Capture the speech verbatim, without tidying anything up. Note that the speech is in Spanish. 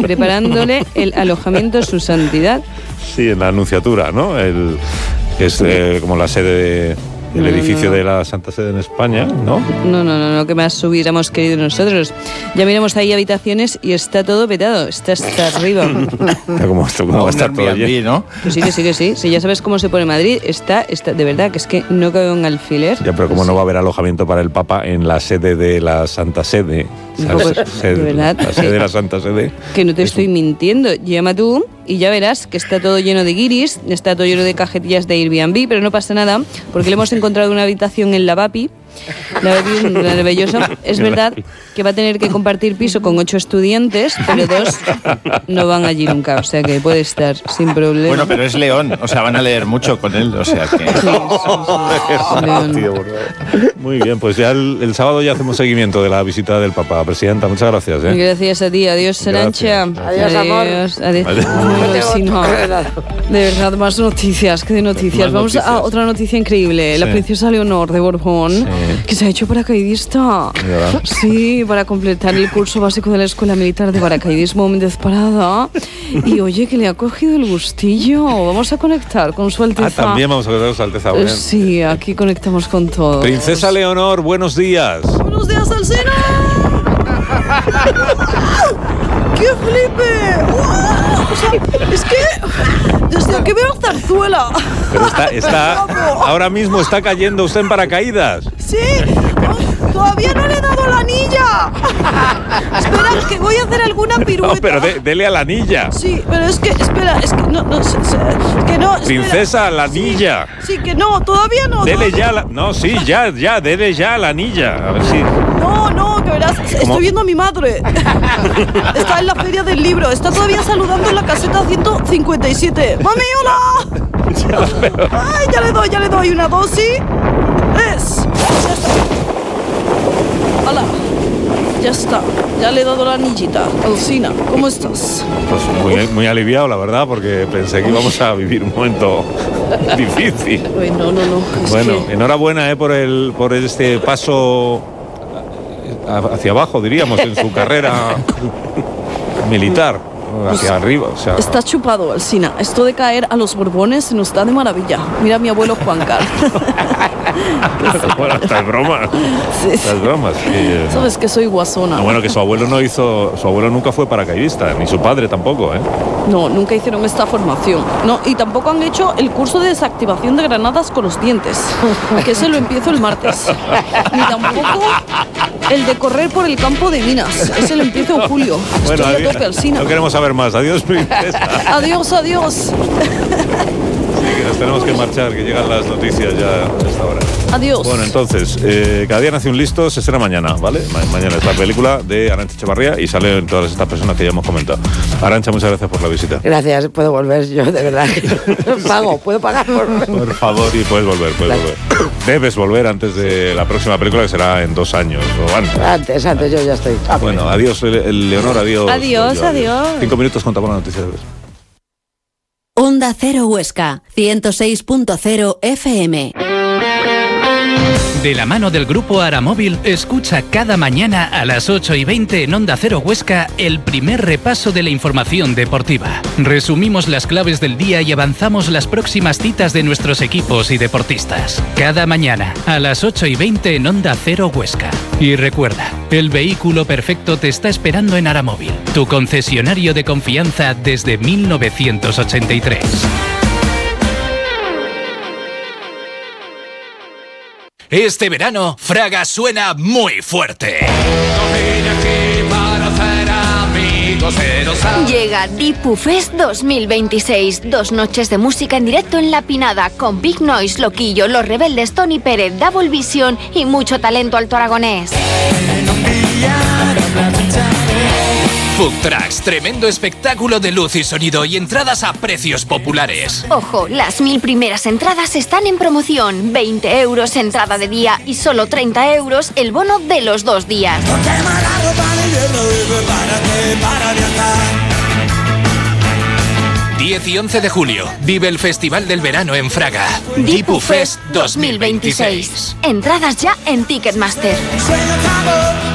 preparándole el alojamiento a su santidad. Sí, en la Anunciatura, ¿no? El, que es eh, como la sede de... El no, edificio no, no. de la Santa Sede en España, ¿no? No, no, no, no, que más hubiéramos querido nosotros. Ya miramos ahí habitaciones y está todo petado, está hasta arriba. ¿Cómo, cómo va a estar todo allí, ¿no? Pues sí, que sí, que sí. Si ya sabes cómo se pone Madrid, está, está, de verdad, que es que no cabe un alfiler. Ya, pero como sí. no va a haber alojamiento para el Papa en la sede de la Santa Sede. No, pues, sede, de verdad. La sede de la Santa Sede. Que no te estoy un... mintiendo. Llama tú y ya verás que está todo lleno de guiris, está todo lleno de cajetillas de Airbnb, pero no pasa nada, porque le hemos encontrado una habitación en la Bapi. La Bapi, maravilloso. Es verdad que va a tener que compartir piso con ocho estudiantes, pero dos no van allí nunca, o sea que puede estar sin problema. Bueno, pero es León, o sea, van a leer mucho con él, o sea que... Sí, muy bien, pues ya el, el sábado ya hacemos seguimiento de la visita del Papa. Presidenta, muchas gracias. ¿eh? Gracias a ti, adiós Arantxa. Adiós, amor. Adiós, adiós. adiós. Adiós. Sí, no. De verdad, más noticias, que de noticias. Más Vamos noticias. a otra noticia increíble. Sí. La princesa Leonor de Borbón, sí. que se ha hecho paracaidista. ¿Verdad? Sí, para completar el curso básico de la Escuela Militar de Paracaidismo Méndez Parada. Y oye, que le ha cogido el gustillo. Vamos a conectar con su Alteza. Ah, también vamos a conectar con su Alteza. Bien. Sí, aquí conectamos con todo. Princesa Leonor, buenos días. Buenos días, Alsina. ¡Qué flipe! ¡Wow! O sea, es que desde que veo Zarzuela. Pero está, está ahora mismo está cayendo usted en paracaídas. Sí, no, todavía no le he dado la anilla. Espera, que voy a hacer alguna pirueta. No, pero de, dele a la anilla. Sí, pero es que, espera, es que no, no, es que no. Espera. Princesa, la anilla. Sí, sí, que no, todavía no. Dele todavía. ya, la, no, sí, ya, ya, dele ya la anilla. A ver si. No, no, que verás, estoy viendo a mi madre. Está en la feria del libro, está todavía saludando en la caseta ciento cincuenta y siete. ¡Mami, hola! Ya, Ay, ya le doy, ya le doy una dosis. Es. Ya está. Hola. Ya está. Ya le he dado la anillita. Alsina, ¿cómo estás? Pues muy, muy aliviado, la verdad, porque pensé que íbamos a vivir un momento difícil. Uy, no, no, no. Es bueno, que... enhorabuena eh, por el por este paso hacia abajo, diríamos, en su carrera militar. Hacia pues, arriba, o sea... Está chupado, Alsina. Esto de caer a los Borbones nos da de maravilla. Mira a mi abuelo Juan Carlos. Bueno, estas bromas. Sí, estas sí. bromas. Que, Sabes que soy guasona. No, bueno, que su abuelo no hizo... Su abuelo nunca fue paracaidista, ni su padre tampoco, ¿eh? No, nunca hicieron esta formación. No, y tampoco han hecho el curso de desactivación de granadas con los dientes, que ese lo empiezo el martes. Ni tampoco el de correr por el campo de minas. Ese lo empiezo en julio. Bueno, Estoy adiós, a tope, Alsina. No queremos saber más. Adiós, princesa. Adiós, adiós. Sí, que nos tenemos que marchar, que llegan las noticias ya a esta hora. Adiós. Bueno, entonces, eh, cada día nace un listo, se estrena mañana, ¿vale? Ma- mañana es la película de Arantxa Echevarría y salen todas estas personas que ya hemos comentado. Arantxa, muchas gracias por la visita. Gracias, puedo volver yo, de verdad. Pago, puedo pagar por volver. Por favor, y puedes volver, puedes volver. Debes volver antes de la próxima película, que será en dos años o antes. Antes, antes, yo ya estoy. Bueno, adiós, Leonor, adiós. Adiós, Yo, adiós. Cinco minutos, contamos la noticia de hoy. Onda Cero Huesca, ciento seis punto cero F M. De la mano del grupo Aramóvil, escucha cada mañana a las ocho y veinte en Onda Cero Huesca el primer repaso de la información deportiva. Resumimos las claves del día y avanzamos las próximas citas de nuestros equipos y deportistas. Cada mañana a las ocho y veinte en Onda Cero Huesca. Y recuerda, el vehículo perfecto te está esperando en Aramóvil, tu concesionario de confianza desde mil novecientos ochenta y tres. Este verano, Fraga suena muy fuerte. Llega Dipu Fest dos mil veintiséis. Dos noches de música en directo en La Pinada con Big Noise, Loquillo, Los Rebeldes, Tony Pérez, Double Vision y mucho talento alto aragonés. Food Trucks, tremendo espectáculo de luz y sonido y entradas a precios populares. Ojo, las mil primeras entradas están en promoción. veinte euros entrada de día y solo treinta euros el bono de los dos días. diez y once de julio, vive el Festival del Verano en Fraga. Dipu Fest dos mil veintiséis. Entradas ya en Ticketmaster.